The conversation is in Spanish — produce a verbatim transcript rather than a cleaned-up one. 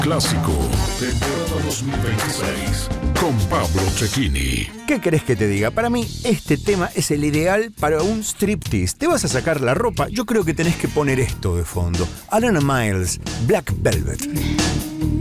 Clásico, temporada dos mil veintiséis, con Pablo Cecchini. ¿Qué querés que te diga? Para mí, este tema es el ideal para un striptease. Te vas a sacar la ropa, yo creo que tenés que poner esto de fondo. Alana Miles, Black Velvet.